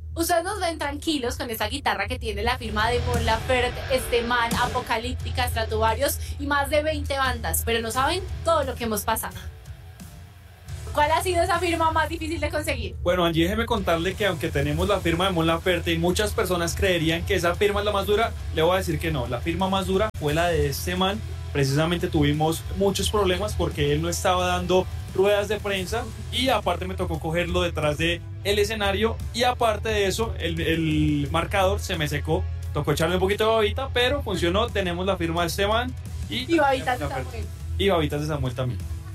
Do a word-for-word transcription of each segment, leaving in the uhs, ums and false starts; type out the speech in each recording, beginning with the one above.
Ustedes nos ven tranquilos con esa guitarra que tiene la firma de Mon Laferte, Esteman, Apocalíptica, Stratovarius y más de veinte bandas, pero no saben todo lo que hemos pasado. ¿Cuál ha sido esa firma más difícil de conseguir? Bueno, Angie, déjeme contarle que aunque tenemos la firma de Mon Laferte y muchas personas creerían que esa firma es la más dura, le voy a decir que no. La firma más dura fue la de este man. Precisamente tuvimos muchos problemas porque él no estaba dando ruedas de prensa y aparte me tocó cogerlo detrás del escenario y aparte de eso el, el marcador se me secó. Tocó echarle un poquito de babita, pero funcionó. Tenemos la firma de este man y, y babitas de Samuel. Y babitas de Samuel también.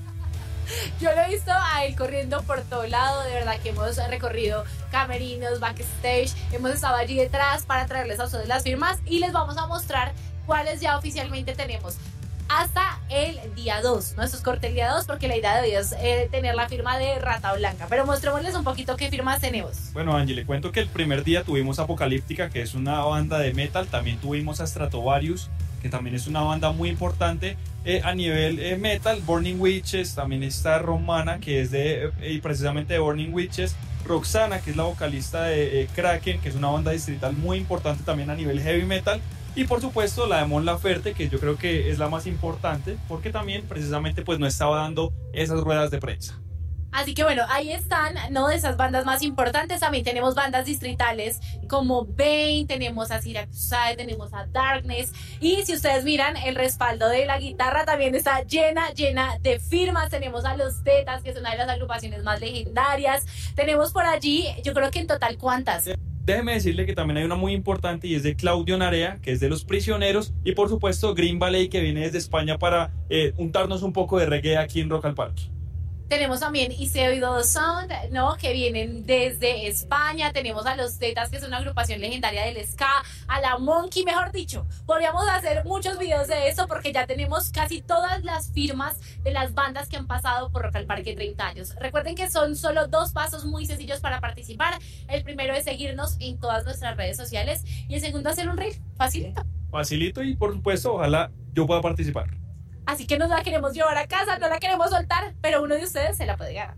Yo lo he visto a él corriendo por todo lado, de verdad que hemos recorrido camerinos, backstage, hemos estado allí detrás para traerles a ustedes las firmas y les vamos a mostrar cuáles ya oficialmente tenemos hasta el día dos, ¿no? Esto es corte el día dos porque la idea de hoy es eh, tener la firma de Rata Blanca, pero mostrémosles un poquito qué firmas tenemos. Bueno, Angie, le cuento que el primer día tuvimos Apocalíptica, que es una banda de metal, también tuvimos a Stratovarius, que también es una banda muy importante eh, a nivel eh, metal. Burning Witches, también está Romana, que es de eh, precisamente de Burning Witches. Roxana, que es la vocalista de eh, Kraken, que es una banda distrital muy importante también a nivel heavy metal. Y por supuesto la de Mon Laferte, que yo creo que es la más importante, porque también precisamente pues no estaba dando esas ruedas de prensa. Así que bueno, ahí están, ¿no? De esas bandas más importantes. También tenemos bandas distritales como Bane, tenemos a Syracuse, tenemos a Darkness. Y si ustedes miran, el respaldo de la guitarra también está llena, llena de firmas. Tenemos a Los Tetas, que es una de las agrupaciones más legendarias. Tenemos por allí, yo creo que en total, ¿cuántas? Déjeme decirle que también hay una muy importante y es de Claudio Narea, que es de Los Prisioneros, y por supuesto Green Valley, que viene desde España para eh, untarnos un poco de reggae aquí en Rock al Parque. Tenemos también Iseo y Dodo Sound, ¿no? Que vienen desde España. Tenemos a Los Tetas, que es una agrupación legendaria del ska, a la Monkey, mejor dicho. Podríamos hacer muchos videos de eso porque ya tenemos casi todas las firmas de las bandas que han pasado por Rock al Parque treinta años. Recuerden que son solo dos pasos muy sencillos para participar. El primero es seguirnos en todas nuestras redes sociales y el segundo hacer un reel. Facilito. Facilito y por supuesto, ojalá yo pueda participar. Así que nos la queremos llevar a casa, no la queremos soltar, pero uno de ustedes se la puede ganar.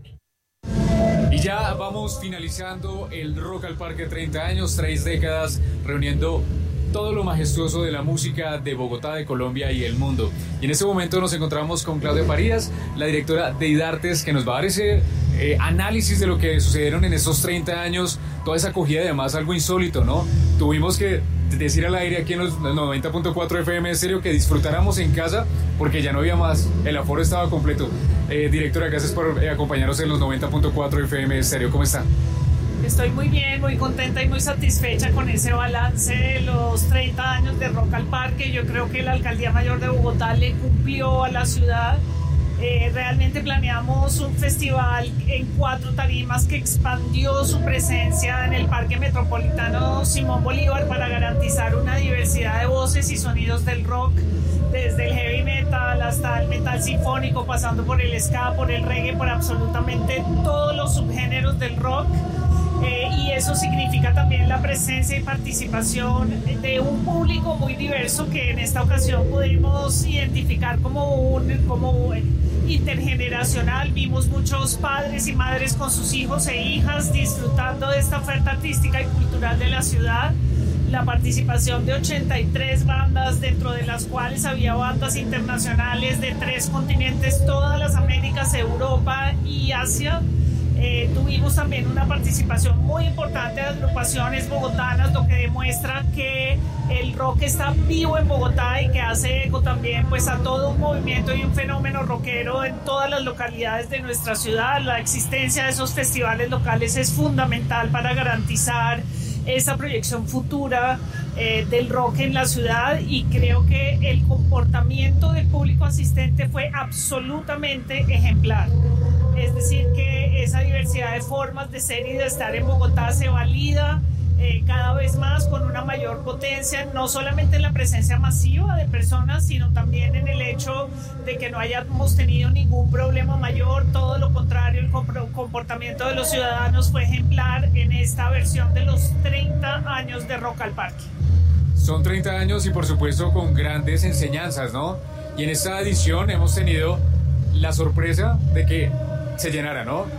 Y ya vamos finalizando el Rock al Parque treinta años, tres décadas, reuniendo todo lo majestuoso de la música de Bogotá, de Colombia y el mundo. Y en este momento nos encontramos con Claudia Farías, la directora de IDARTES, que nos va a dar ese eh, análisis de lo que sucedieron en estos treinta años, toda esa acogida y además algo insólito, ¿no? Tuvimos que decir al aire aquí en los noventa punto cuatro F M Estéreo que disfrutáramos en casa porque ya no había más, el aforo estaba completo. Eh, directora, gracias por eh, acompañarnos en los noventa punto cuatro F M Estéreo. ¿Cómo está? Estoy muy bien, muy contenta y muy satisfecha con ese balance de los treinta años de Rock al Parque. Yo creo que la Alcaldía Mayor de Bogotá le cumplió a la ciudad. Eh, realmente planeamos un festival en cuatro tarimas que expandió su presencia en el Parque Metropolitano Simón Bolívar para garantizar una diversidad de voces y sonidos del rock, desde el heavy metal hasta el metal sinfónico, pasando por el ska, por el reggae, por absolutamente todos los subgéneros del rock. Eh, y eso significa también la presencia y participación de un público muy diverso que en esta ocasión pudimos identificar como un como intergeneracional. Vimos muchos padres y madres con sus hijos e hijas disfrutando de esta oferta artística y cultural de la ciudad. La participación de ochenta y tres bandas, dentro de las cuales había bandas internacionales de tres continentes, todas las Américas, Europa y Asia. Eh, tuvimos también una participación muy importante de agrupaciones bogotanas, lo que demuestra que el rock está vivo en Bogotá y que hace eco también pues, a todo un movimiento y un fenómeno rockero en todas las localidades de nuestra ciudad. La existencia de esos festivales locales es fundamental para garantizar esa proyección futura eh, del rock en la ciudad, y creo que el comportamiento del público asistente fue absolutamente ejemplar. Es decir, que esa diversidad de formas de ser y de estar en Bogotá se valida eh, cada vez más con una mayor potencia, no solamente en la presencia masiva de personas, sino también en el hecho de que no hayamos tenido ningún problema mayor. Todo lo contrario, el comportamiento de los ciudadanos fue ejemplar en esta versión de los treinta años de Rock al Parque. Son treinta años y por supuesto con grandes enseñanzas, ¿no? Y en esta edición hemos tenido la sorpresa de que se llenara, ¿no?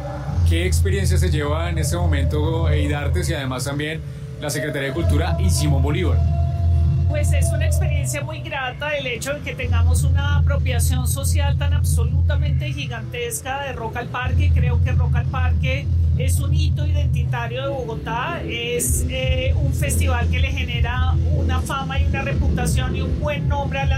¿Qué experiencia se lleva en este momento EIDARTES y además también la Secretaría de Cultura y Simón Bolívar? Pues es una experiencia muy grata el hecho de que tengamos una apropiación social tan absolutamente gigantesca de Rock al Parque. Creo que Rock al Parque es un hito identitario de Bogotá, es eh, un festival que le genera una fama y una reputación y un buen nombre a la